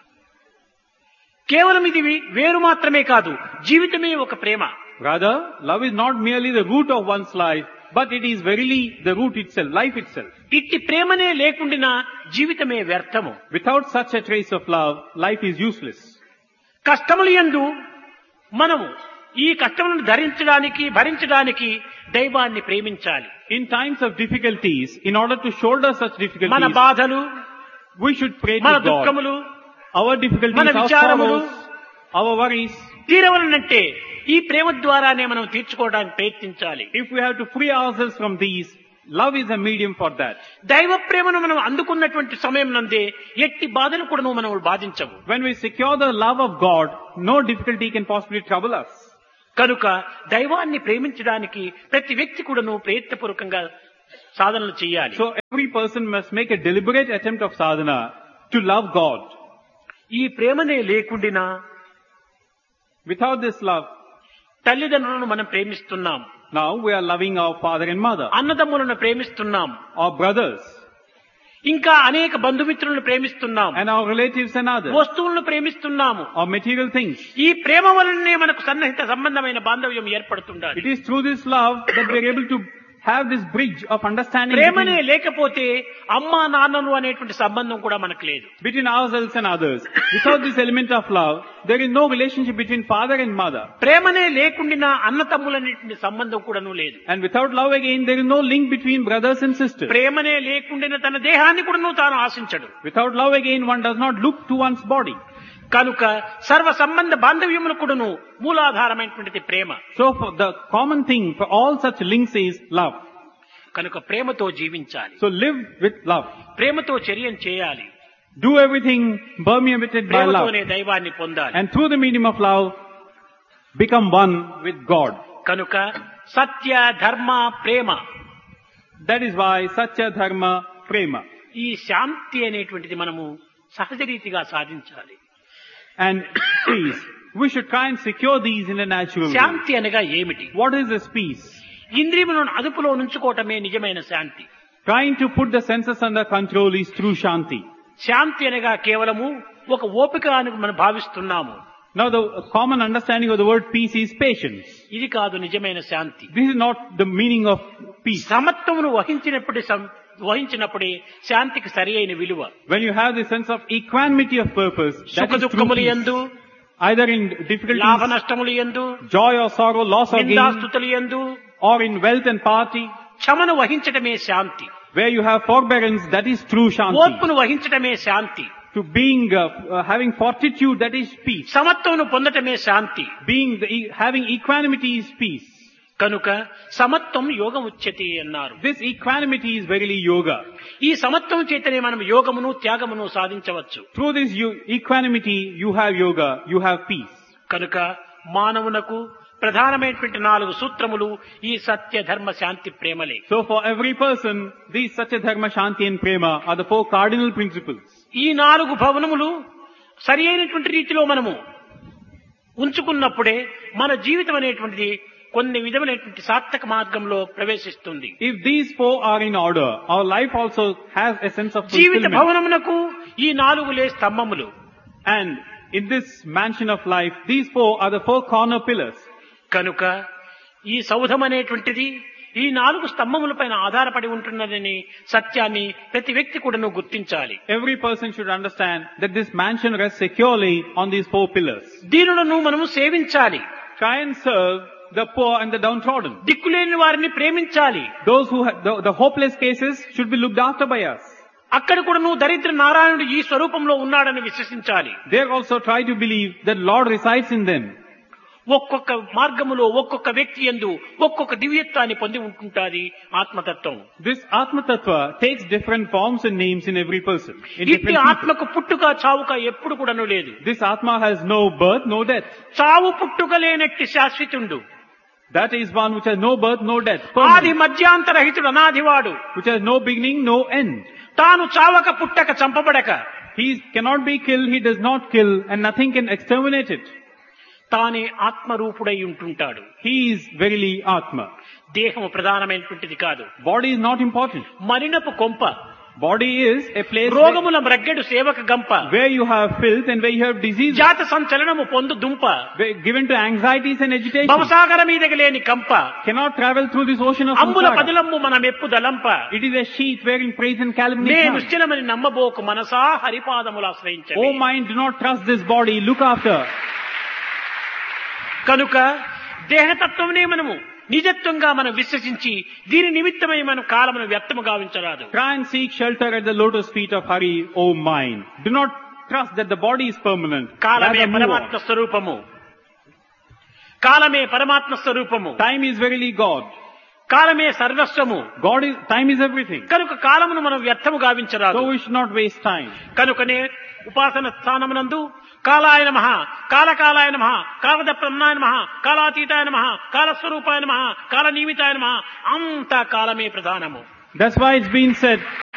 [SPEAKER 1] కేవలం ఇది వేరు మాత్రమే కాదు, జీవితమే ఒక ప్రేమ.
[SPEAKER 2] Rather, love is not merely the root of one's life, but it is verily the root itself, life itself.
[SPEAKER 1] ఇట్టి ప్రేమనే లేకుండినా జీవితమే వ్యర్థము.
[SPEAKER 2] Without such a trace of love, life is useless.
[SPEAKER 1] కష్టములు యందు మనము ఈ కష్టములను ధరించడానికి భరించడానికి దైవాన్ని ప్రేమించాలి.
[SPEAKER 2] In times of difficulties, in order to shoulder such
[SPEAKER 1] మన
[SPEAKER 2] difficulties,
[SPEAKER 1] బాధలు,
[SPEAKER 2] we should pray
[SPEAKER 1] మన
[SPEAKER 2] to God.
[SPEAKER 1] దుఃఖములు,
[SPEAKER 2] Our difficulties,
[SPEAKER 1] మన
[SPEAKER 2] our
[SPEAKER 1] విచారములు,
[SPEAKER 2] sorrows, our worries,
[SPEAKER 1] తీరవలనంటే ఈ ప్రేమ ద్వారానే మనం తీర్చుకోవడానికి ప్రయత్నించాలి.
[SPEAKER 2] if we have to free ourselves from these, love is a medium for that.
[SPEAKER 1] దైవ ప్రేమను మనం అందుకున్నటువంటి సమయం నందే ఎట్టి బాధలు కూడా మనం బాధించవు.
[SPEAKER 2] When we secure the love of God, no difficulty can possibly trouble us.
[SPEAKER 1] కనుక దైవాన్ని ప్రేమించడానికి ప్రతి వ్యక్తి కూడాను ప్రయత్నపూర్వకంగా సాధనలు చేయాలి.
[SPEAKER 2] So every person must make a deliberate attempt of sadhana to love God.
[SPEAKER 1] ఈ ప్రేమనే లేకుండినా
[SPEAKER 2] Without this love,
[SPEAKER 1] తల్లిదండ్రులను మనం ప్రేమిస్తున్నాం,
[SPEAKER 2] now we are loving our father and mother,
[SPEAKER 1] అన్నదమ్ములను ప్రేమిస్తున్నాం,
[SPEAKER 2] our brothers,
[SPEAKER 1] ఇంకా అనేక బంధుమిత్రులను ప్రేమిస్తున్నాం,
[SPEAKER 2] and our relatives and others,
[SPEAKER 1] వస్తువులను ప్రేమిస్తున్నాము.
[SPEAKER 2] our material things.
[SPEAKER 1] ఈ ప్రేమ వలనే మనకు సన్నిహిత సంబంధమైన బాంధవ్యం ఏర్పడుతుండాలి.
[SPEAKER 2] It is through this love that we are able to have this bridge of understanding
[SPEAKER 1] ప్రేమనే
[SPEAKER 2] between,
[SPEAKER 1] లేకపోతే అమ్మా నాన్నలు అనేటువంటి సంబంధం కూడా మనకు లేదు.
[SPEAKER 2] between ourselves and others. Without this element of love, there is no relationship between father and mother.
[SPEAKER 1] ప్రేమనే లేకుండా అన్న తమ్ములనేటువంటి సంబంధం కూడాను లేదు.
[SPEAKER 2] And without love again, there is no link between brothers and sisters.
[SPEAKER 1] ప్రేమనే లేకుండా తన దేహాన్ని కూడాను తాను ఆశించడు.
[SPEAKER 2] Without love again, one does not look to one's body.
[SPEAKER 1] కనుక సర్వ సంబంధ బాంధవ్యములు కూడాను మూలాధారమైనటువంటిది ప్రేమ.
[SPEAKER 2] So for the common thing for all such links is love.
[SPEAKER 1] కనుక ప్రేమతో జీవించాలి.
[SPEAKER 2] So live with love.
[SPEAKER 1] ప్రేమతో చర్యం చేయాలి.
[SPEAKER 2] Do everything permeated by love.
[SPEAKER 1] ప్రేమతోనే దైవాన్ని పొందాలి.
[SPEAKER 2] And through the medium of love, become one with God.
[SPEAKER 1] కనుక సత్య ధర్మ ప్రేమ,
[SPEAKER 2] That is why Satya Dharma Prema.
[SPEAKER 1] ఈ శాంతి అనేటువంటిది మనము సహజ రీతిగా సాధించాలి.
[SPEAKER 2] And peace. We should try and secure these in a natural way.
[SPEAKER 1] శాంతి అనగా ఏమిటి?
[SPEAKER 2] What is this peace?
[SPEAKER 1] ఇంద్రియములను అదుపులో ఉంచుకోవటమే నిజమైన శాంతి.
[SPEAKER 2] Trying to put the senses under control is true Shanti.
[SPEAKER 1] శాంతి అనగా కేవలము ఒక ఓపిక అని మనం భావిస్తున్నాము.
[SPEAKER 2] Now the common understanding of the word peace is patience.
[SPEAKER 1] ఇది కాదు నిజమైన శాంతి.
[SPEAKER 2] This is not the meaning of peace.
[SPEAKER 1] సమత్వమును వహించినప్పుడే సం- వహించినప్పుడే శాంతికి సరి అయిన విలువ.
[SPEAKER 2] When you have the sense of equanimity of purpose, that
[SPEAKER 1] సుఖ
[SPEAKER 2] is true
[SPEAKER 1] దుఃఖములు
[SPEAKER 2] peace.
[SPEAKER 1] యందు,
[SPEAKER 2] Either in
[SPEAKER 1] లాభ
[SPEAKER 2] difficulties,
[SPEAKER 1] నష్టములు యందు,
[SPEAKER 2] joy or sorrow, loss or gain,
[SPEAKER 1] నిందాస్తుతులు యందు
[SPEAKER 2] or in wealth and party,
[SPEAKER 1] క్షమను వహించటమే Shanti.
[SPEAKER 2] where you have forbearance, that is true Shanti.
[SPEAKER 1] ఓర్పును వహించటమే శాంతి.
[SPEAKER 2] To being, uh, uh, having fortitude, that is peace.
[SPEAKER 1] సమత్వమును పొందటమే Shanti.
[SPEAKER 2] Being, the, e- having equanimity is peace.
[SPEAKER 1] కనుక సమత్వం యోగం ఉచ్యతే అన్నారు.
[SPEAKER 2] This equanimity is verily yoga.
[SPEAKER 1] ఈ సమత్వం చేతనే మనం యోగమును త్యాగమును సాధించవచ్చు.
[SPEAKER 2] Through this you, equanimity, you have yoga, you have peace.
[SPEAKER 1] కనుక మానవునకు ప్రధానమైనటువంటి నాలుగు సూత్రములు ఈ సత్య ధర్మ శాంతి ప్రేమలే.
[SPEAKER 2] So for every person, these Satya Dharma, Shanti and Prema are the four cardinal principles.
[SPEAKER 1] ఈ నాలుగు భవనములు సరి అయినటువంటి రీతిలో మనము ఉంచుకున్నప్పుడే మన జీవితం అనేటువంటిది కొన్ని విధమైనటువంటి సార్థక మార్గంలో ప్రవేశిస్తుంది.
[SPEAKER 2] If these four are in order, our life also has a sense of
[SPEAKER 1] Jeevitha
[SPEAKER 2] fulfillment.
[SPEAKER 1] భవనమునకు ఈ నాలుగులే స్తంభములు.
[SPEAKER 2] And in this mansion of life, these four are the four corner pillars.
[SPEAKER 1] కనుక ఈ సౌధం అనేటువంటిది ఈ నాలుగు స్తంభములపైన ఆధారపడి ఉంటున్నదని సత్యాన్ని ప్రతి వ్యక్తి కూడాను గుర్తించాలి.
[SPEAKER 2] Every person should understand that this mansion rests securely on these four pillars.
[SPEAKER 1] దీనులను మనము సేవించాలి.
[SPEAKER 2] Try and serve the poor and the downtrodden.
[SPEAKER 1] దిక్కులేని వారిని ప్రేమించాలి.
[SPEAKER 2] Those who have, the, the hopeless cases should be looked after by us.
[SPEAKER 1] అక్కడ కూడా నువ్వు దరిద్ర నారాయణుడు ఈ స్వరూపంలో ఉన్నాడని విశ్వసించాలి.
[SPEAKER 2] They also try to believe that Lord resides in them.
[SPEAKER 1] ఒక్కొక్క మార్గములో ఒక్కొక్క వ్యక్తి యందు ఒక్కొక్క దివ్యత్వాన్ని పొంది ఉంటుంటాది ఆత్మతత్వం.
[SPEAKER 2] This Atma Tattva takes different forms and names in every person. In
[SPEAKER 1] ఇట్టి
[SPEAKER 2] different people.
[SPEAKER 1] ఆత్మకు పుట్టుక చావుక ఎప్పుడు కూడాను లేదు.
[SPEAKER 2] This Atma has no birth, no death.
[SPEAKER 1] చావు పుట్టుక లేనట్టి శాశ్వతుండు.
[SPEAKER 2] That is one which has no birth, no death.
[SPEAKER 1] ఆది
[SPEAKER 2] Permanent.
[SPEAKER 1] మధ్యాంతరహితుడు అనాదివాడు.
[SPEAKER 2] Which has no beginning, no end.
[SPEAKER 1] తాను చావక పుట్టక చంపబడక
[SPEAKER 2] He cannot be killed, he does not kill, and nothing can exterminate it.
[SPEAKER 1] తానే ఆత్మరూపుడై ఉంటుంటాడు.
[SPEAKER 2] He is verily Atma.
[SPEAKER 1] దేహము ప్రధానమైనటువంటిది కాదు.
[SPEAKER 2] Body is not important.
[SPEAKER 1] మరినపు కొంప,
[SPEAKER 2] Body is a place where,
[SPEAKER 1] రోగముల మ్రగ్గెడు సేవక గంప,
[SPEAKER 2] where you have filth and where you have disease,
[SPEAKER 1] జాత సంచలనము పొందు దుంప,
[SPEAKER 2] where- given to anxieties and agitation.
[SPEAKER 1] భవసాగర మీదకి లేని కంప,
[SPEAKER 2] Cannot travel through this ocean of
[SPEAKER 1] అంబుల
[SPEAKER 2] samsara.
[SPEAKER 1] పదిలమ్ము మన మెప్పు దలంప,
[SPEAKER 2] It is a sheet wherein praise and calumny
[SPEAKER 1] నే
[SPEAKER 2] come.
[SPEAKER 1] నిశ్చలమని నమ్మబోకు మనసా హరిపాదములు ఆశ్రయించండి.
[SPEAKER 2] Oh mind, do not trust this body, look after.
[SPEAKER 1] కనుక దేహతత్వమునే మనము నిజత్వంగా మనం విశ్వసించి దీని నిమిత్తమై మనం కాలమును వ్యర్థము గావించరాదు.
[SPEAKER 2] Try and seek shelter at the lotus feet of Hari, O mind. Do not trust that the body is permanent.
[SPEAKER 1] కాలమే
[SPEAKER 2] Rather move
[SPEAKER 1] పరమాత్మ
[SPEAKER 2] on.
[SPEAKER 1] స్వరూపము. కాలమే పరమాత్మ స్వరూపము.
[SPEAKER 2] Time is verily God.
[SPEAKER 1] కాలమే సర్వస్వము.
[SPEAKER 2] God is, time is everything.
[SPEAKER 1] కనుక కాలమును మనం వ్యర్థము గావించరాదు.
[SPEAKER 2] So we should not waste time.
[SPEAKER 1] కనుకనే ఉపాసన స్థానమునందు కాలాయ నమః, కాలకాలాయ నమః, కాలదప్రమణాయ నమః, కాలాతీతాయ నమః, కాలస్వరూపాయ నమః, కాలనిమితాయ నమః, అంతా కాలమే ప్రధానము.
[SPEAKER 2] That's why it's been said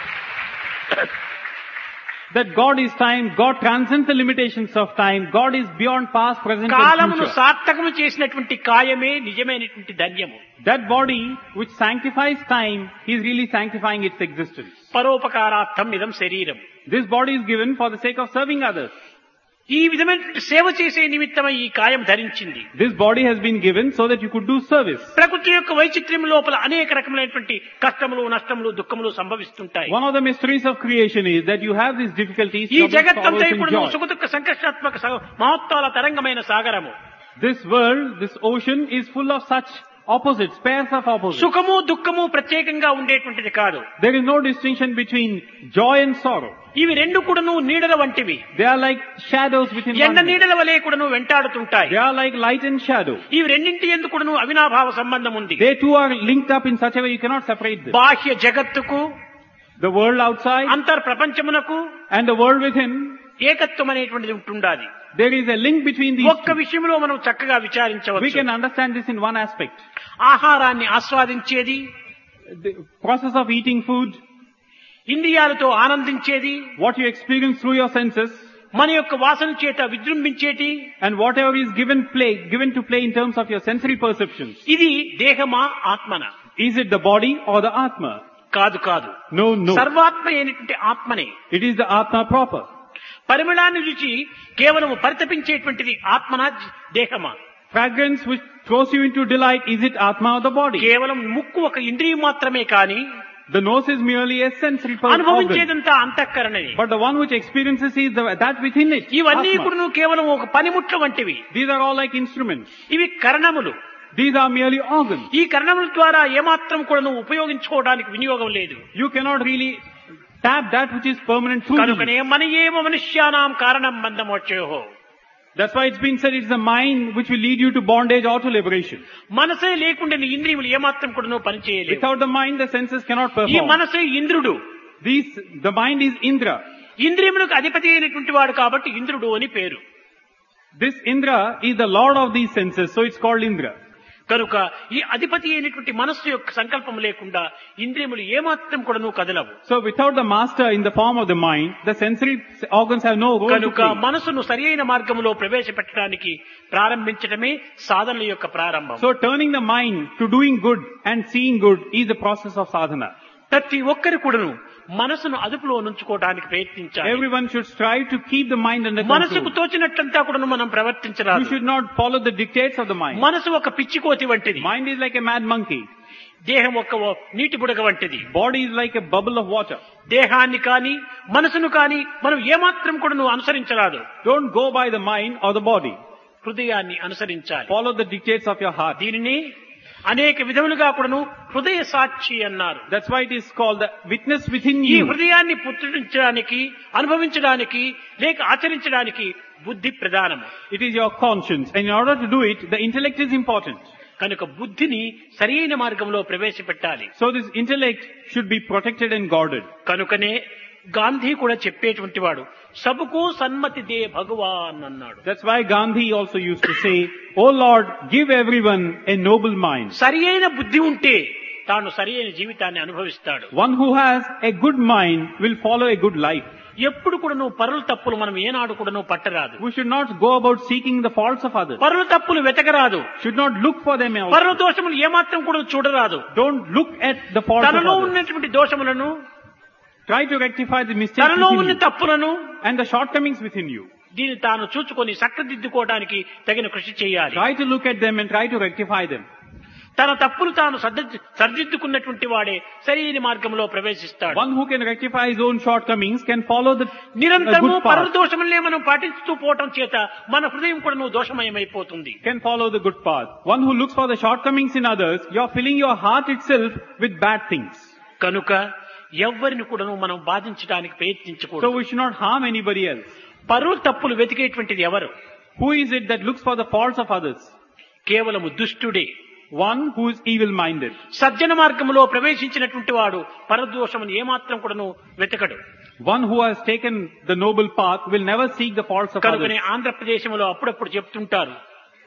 [SPEAKER 2] that God is time, God transcends the limitations of time, God is beyond past, present and
[SPEAKER 1] కాలమును
[SPEAKER 2] future.
[SPEAKER 1] సార్థకము చేసినటువంటి కాయమే నిజమైనటువంటి ధన్యము.
[SPEAKER 2] That body which sanctifies time is really sanctifying its existence.
[SPEAKER 1] పరోపకారార్థం ఇదం శరీరం.
[SPEAKER 2] This body is given for the sake of serving others.
[SPEAKER 1] ఈ విధమైనటువంటి సేవ చేసే నిమిత్తమై ఈ కాయం ధరించింది.
[SPEAKER 2] This body has been given so that you could do service.
[SPEAKER 1] ప్రకృతి యొక్క వైచిత్ర్యం లోపల అనేక రకములైనటువంటి కష్టములు, నష్టములు, దుఃఖములు సంభవిస్తుంటాయి.
[SPEAKER 2] One of the mysteries of creation is that you have these difficulties,
[SPEAKER 1] ఈ
[SPEAKER 2] troubles,
[SPEAKER 1] జగత్తంతా
[SPEAKER 2] sorrows
[SPEAKER 1] ఇప్పుడు
[SPEAKER 2] and joy.
[SPEAKER 1] సుఖ దుఃఖ సంకష్టాత్మక స- మహోత్తాల తరంగమైన సాగరము.
[SPEAKER 2] This world, this ocean is full of such opposites, pairs of opposites.
[SPEAKER 1] సుఖము దుఃఖము ప్రత్యేకంగా ఉండేటువంటిది కాదు.
[SPEAKER 2] There is no distinction between joy and sorrow.
[SPEAKER 1] ఇవి రెండు కూడాను నీడల వంటివి.
[SPEAKER 2] They are like shadows within
[SPEAKER 1] ఎండ
[SPEAKER 2] one.
[SPEAKER 1] నీడల వలె కూడాను వెంటాడుతుంటాయి.
[SPEAKER 2] They are like light and shadow.
[SPEAKER 1] ఇవి రెండింటి ఎందుకు కూడాను అవినాభావ సంబంధం ఉంది.
[SPEAKER 2] They too are linked up in such a way you cannot separate them.
[SPEAKER 1] బాహ్య జగత్తుకు,
[SPEAKER 2] The world outside
[SPEAKER 1] అంతర్ ప్రపంచమునకు
[SPEAKER 2] and the world within,
[SPEAKER 1] ఏకత్వం అనేటువంటిది ఉంటుండాలి.
[SPEAKER 2] there is a link between these
[SPEAKER 1] ఒక్క
[SPEAKER 2] two.
[SPEAKER 1] విషయంలో మనం చక్కగా
[SPEAKER 2] We
[SPEAKER 1] విచారించవచ్చు.
[SPEAKER 2] can understand this in one aspect.
[SPEAKER 1] ఆహారాన్ని ఆస్వాదించేది,
[SPEAKER 2] The process of eating food,
[SPEAKER 1] ఇంద్రియాలతో ఆనందించేది,
[SPEAKER 2] what you experience through your senses,
[SPEAKER 1] మన యొక్క వాసన చేత విజృంభించేటి,
[SPEAKER 2] and whatever is given play, given to play in terms of your sensory perceptions.
[SPEAKER 1] ఇది దేహమా ఆత్మన?
[SPEAKER 2] Is it the body or the Atma?
[SPEAKER 1] కాదు కాదు,
[SPEAKER 2] No, no.
[SPEAKER 1] సర్వాత్మ అయినటువంటి ఆత్మనే.
[SPEAKER 2] It is the Atma proper.
[SPEAKER 1] పరిమళాన్ని రుచి కేవలం పరితపించేటువంటిది ఆత్మనా దేహమా?
[SPEAKER 2] Fragrance which throws you into delight, is it Atma or the body?
[SPEAKER 1] కేవలం ముక్కు ఒక ఇంద్రియం మాత్రమే కాని
[SPEAKER 2] The nose is merely a sensory per- organ.
[SPEAKER 1] అనుభవించేదంతా అంతఃకరణే.
[SPEAKER 2] But the one which experiences is the, that within it.
[SPEAKER 1] ఇవన్నీ
[SPEAKER 2] Atma.
[SPEAKER 1] కూడా కేవలం ఒక పనిముట్ల వంటివి.
[SPEAKER 2] These are all like instruments.
[SPEAKER 1] ఇవి కరణములు.
[SPEAKER 2] These are merely organs.
[SPEAKER 1] ఈ కరణముల ద్వారా ఏమాత్రం కూడా నువ్వు ఉపయోగించుకోవడానికి వినియోగం లేదు.
[SPEAKER 2] You cannot really tap that which is permanent through
[SPEAKER 1] కనుకనే
[SPEAKER 2] these.
[SPEAKER 1] మన ఏమ మనుష్యానాం కారణం బంధమోక్షయోహో.
[SPEAKER 2] That's why it's been said it's the mind which will lead you to bondage or to liberation.
[SPEAKER 1] మనసే లేకుండా నీ ఇంద్రియములు ఏమాత్రం కూడా నువ్వు పనిచేయలేవు.
[SPEAKER 2] Without the mind, the senses cannot
[SPEAKER 1] ఈ
[SPEAKER 2] perform.
[SPEAKER 1] మనసే ఇంద్రుడు.
[SPEAKER 2] These, the mind is Indra.
[SPEAKER 1] ఇంద్రియములకు అధిపతి అయినటువంటి వాడు కాబట్టి ఇంద్రుడు అని పేరు.
[SPEAKER 2] This Indra is the lord of these senses, so it's called Indra.
[SPEAKER 1] కనుక ఈ అధిపతి అయినటువంటి మనస్సు యొక్క సంకల్పం లేకుండా ఇంద్రియములు ఏమాత్రం కూడా నువ్వు కదలవు.
[SPEAKER 2] So without the master in the form of the mind, the sensory organs have no role to
[SPEAKER 1] కనుక
[SPEAKER 2] play.
[SPEAKER 1] మనసును సరియైన మార్గంలో ప్రవేశపెట్టడానికి ప్రారంభించడమే సాధనల యొక్క ప్రారంభం.
[SPEAKER 2] So turning the mind to doing good and seeing good is the process of sadhana.
[SPEAKER 1] ప్రతి ఒక్కరి కూడాను మనసును అదుపులో ఉంచుకోవడానికి ప్రయత్నించాలి.
[SPEAKER 2] Everyone should strive to keep the mind under
[SPEAKER 1] మనసుకు
[SPEAKER 2] control.
[SPEAKER 1] తోచినట్లంతా కూడా మనం
[SPEAKER 2] You
[SPEAKER 1] ప్రవర్తించరాదు.
[SPEAKER 2] should not follow the dictates of the mind.
[SPEAKER 1] మనసు ఒక పిచ్చి కోతి వంటిది.
[SPEAKER 2] Mind is like a mad monkey.
[SPEAKER 1] దేహం ఒక నీటి బుడగ వంటిది.
[SPEAKER 2] Body is like a bubble of water.
[SPEAKER 1] దేహాన్ని కాని మనసును కాని మనం ఏమాత్రం కూడా నువ్వు అనుసరించరాదు.
[SPEAKER 2] Don't go by the mind or the body.
[SPEAKER 1] హృదయాన్ని అనుసరించాలి.
[SPEAKER 2] Follow the dictates of your heart.
[SPEAKER 1] దీనిని అనేక విధములుగా కూడాను హృదయ సాక్షి అన్నారు.
[SPEAKER 2] That's why it is called the witness within
[SPEAKER 1] ఈ
[SPEAKER 2] you.
[SPEAKER 1] హృదయాన్ని పుట్టించడానికి, అనుభవించడానికి లేక ఆచరించడానికి బుద్ధి ప్రధానము.
[SPEAKER 2] It is your conscience. And in order to do it, the intellect is important.
[SPEAKER 1] కనుక బుద్ధిని సరైన మార్గంలో ప్రవేశపెట్టాలి.
[SPEAKER 2] So this intellect should be protected and guarded.
[SPEAKER 1] కనుకనే గాంధీ కూడా చెప్పేటువంటి వాడు సబుకు సన్మతి దే భగవాన్ అన్నాడు.
[SPEAKER 2] That's why Gandhi also used to say, "Oh Lord, give everyone a noble mind."
[SPEAKER 1] సరి అయిన బుద్ధి ఉంటే తాను సరి అయిన జీవితాన్ని అనుభవిస్తాడు.
[SPEAKER 2] One who has a good mind will follow a good life.
[SPEAKER 1] ఎప్పుడు కూడా నువ్వు పరుల తప్పులు మనం ఏనాడు కూడా నువ్వు పట్టరాదు.
[SPEAKER 2] We should not go about seeking the faults of others.
[SPEAKER 1] పరుల తప్పులు వెతకరాదు.
[SPEAKER 2] Should not look for them
[SPEAKER 1] పరుల
[SPEAKER 2] also.
[SPEAKER 1] దోషములు ఏమాత్రం కూడా చూడరాదు.
[SPEAKER 2] Don't look at the faults of
[SPEAKER 1] తనలో
[SPEAKER 2] others.
[SPEAKER 1] ఉన్నటువంటి దోషములను,
[SPEAKER 2] Try to rectify the mistakes
[SPEAKER 1] తనలో
[SPEAKER 2] within
[SPEAKER 1] ఉన్న
[SPEAKER 2] you
[SPEAKER 1] తప్పులను
[SPEAKER 2] and the shortcomings within you.
[SPEAKER 1] దీన్ని తాను చూచుకొని చక్కదిద్దుకోవడానికి తగిన కృషి చేయాలి.
[SPEAKER 2] Try to look at them and try to rectify them.
[SPEAKER 1] తన తప్పులు తాను సర్ది- సరిదిద్దుకున్నటువంటి వాడే సరైన మార్గంలో ప్రవేశిస్తాడు.
[SPEAKER 2] One who can rectify his own shortcomings can follow the uh,
[SPEAKER 1] నిరంతరము
[SPEAKER 2] good
[SPEAKER 1] పరుల
[SPEAKER 2] path.
[SPEAKER 1] దోషములనే మనం పాటిస్తూ పోవటం చేత మన హృదయం కూడా నువ్వు దోషమయమైపోతుంది.
[SPEAKER 2] Can follow the good path. One who looks for the shortcomings in others, you are filling your heart itself with bad things.
[SPEAKER 1] కనుక ఎవ్వరిని కూడా నువ్వు మనం బాధించడానికి
[SPEAKER 2] So
[SPEAKER 1] ప్రయత్నించకూడదు.
[SPEAKER 2] we should not harm anybody else.
[SPEAKER 1] పరుల తప్పులు వెతికేటువంటిది ఎవరు?
[SPEAKER 2] Who is it that looks for the faults of others?
[SPEAKER 1] కేవలము దుష్టుడే.
[SPEAKER 2] One who is evil-minded.
[SPEAKER 1] సజ్జన మార్గంలో ప్రవేశించినటువంటి వాడు పరదోషమును ఏమాత్రం కూడాను వెతకడు.
[SPEAKER 2] One who has taken the noble path will never seek the faults of
[SPEAKER 1] కనుకనే
[SPEAKER 2] others.
[SPEAKER 1] ఆంధ్రప్రదేశంలో అప్పుడప్పుడు చెప్తుంటారు,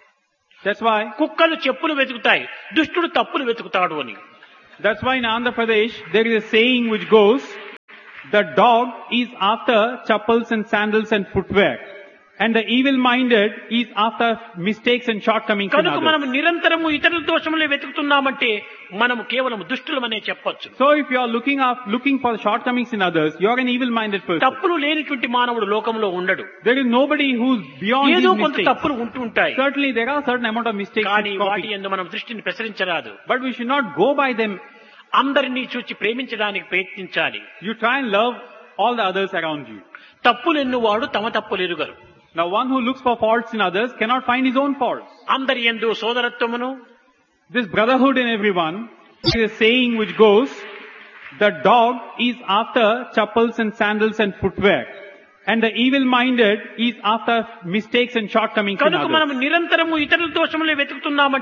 [SPEAKER 2] That's why,
[SPEAKER 1] కుక్కలు చెప్పులు వెతుకుతాయి, దుష్టుడు తప్పులు వెతుకుతాడు అని.
[SPEAKER 2] that's why in Andhra Pradesh there is a saying which goes, the dog is after chappals and sandals and footwear, And the evil-minded is after mistakes and shortcomings in
[SPEAKER 1] కనుక మనం
[SPEAKER 2] others.
[SPEAKER 1] నిరంతరము ఇతరుల దోషములే వెతుకుతున్నామంటే మనము కేవలం దుష్టులమనే చెప్పొచ్చు.
[SPEAKER 2] So if you are looking up, looking for shortcomings in others, you are an evil-minded person.
[SPEAKER 1] తప్పులు లేనిటువంటి మానవుడు లోకంలో ఉండడు.
[SPEAKER 2] There is nobody who's beyond
[SPEAKER 1] ఏదో
[SPEAKER 2] these
[SPEAKER 1] కొంత
[SPEAKER 2] mistakes.
[SPEAKER 1] తప్పులు ఉంటూ ఉంటాయి.
[SPEAKER 2] Certainly there are certain amount of mistakes
[SPEAKER 1] కానీ
[SPEAKER 2] which
[SPEAKER 1] వాటి
[SPEAKER 2] copy.
[SPEAKER 1] యందు మనం దృష్టిని ప్రసరించరాదు.
[SPEAKER 2] But we should not go by them.
[SPEAKER 1] అందరినీ చూచి ప్రేమించడానికి ప్రయత్నించాలి.
[SPEAKER 2] You try and love all the others around you.
[SPEAKER 1] తప్పులెన్నువాడు తమ తప్పులు ఎరుగరు.
[SPEAKER 2] Now one who looks for faults in others cannot find his own faults.
[SPEAKER 1] అందరి యందు సోదరత్వమును,
[SPEAKER 2] This brotherhood in everyone is a saying which goes, the dog is after chappals and sandals and footwear, and the evil-minded is after mistakes and shortcomings in
[SPEAKER 1] కనుక
[SPEAKER 2] others.
[SPEAKER 1] మనం నిరంతరము ఇతరుల దోషములే వెతుకుతున్నామంటే